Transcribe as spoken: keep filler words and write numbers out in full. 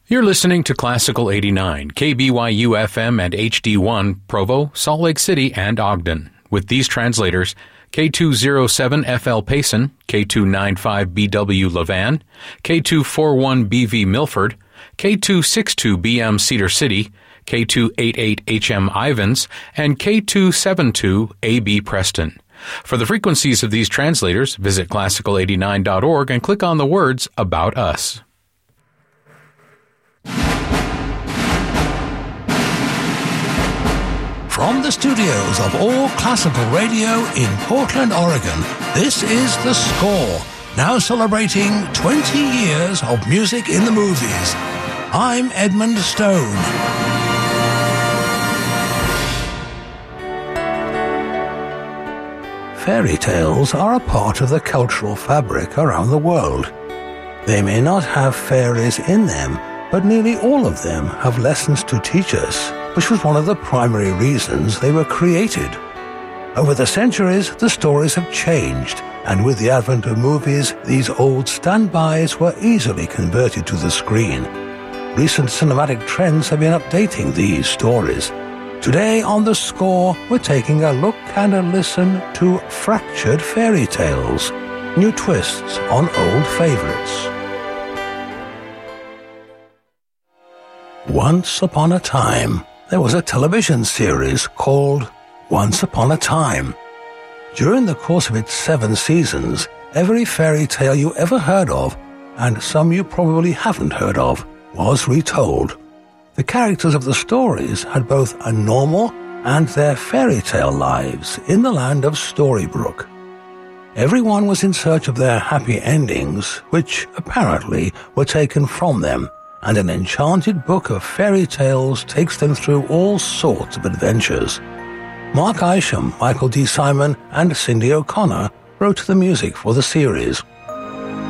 You're listening to Classical eighty-nine, K B Y U F M and H D one, Provo, Salt Lake City, and Ogden. With these translators, K two oh seven F L Payson, K two ninety-five B W Levan, K two forty-one B V Milford, K two sixty-two B M Cedar City, K two eighty-eight H M Ivans, and K two seventy-two A B Preston. For the frequencies of these translators, visit classical eighty-nine dot org and click on the words About Us. From the studios of All Classical Radio in Portland, Oregon, this is The Score, now celebrating twenty years of music in the movies. I'm Edmund Stone. Fairy tales are a part of the cultural fabric around the world. They may not have fairies in them, but nearly all of them have lessons to teach us, which was one of the primary reasons they were created. Over the centuries, the stories have changed, and with the advent of movies, these old standbys were easily converted to the screen. Recent cinematic trends have been updating these stories. Today on The Score, we're taking a look and a listen to fractured fairy tales, new twists on old favorites. Once upon a time, there was a television series called Once Upon a Time. During the course of its seven seasons, every fairy tale you ever heard of, and some you probably haven't heard of, was retold. The characters of the stories had both a normal and their fairy tale lives in the land of Storybrooke. Everyone was in search of their happy endings, which apparently were taken from them, and an enchanted book of fairy tales takes them through all sorts of adventures. Mark Isham, Michael D. Simon, and Cindy O'Connor wrote the music for the series.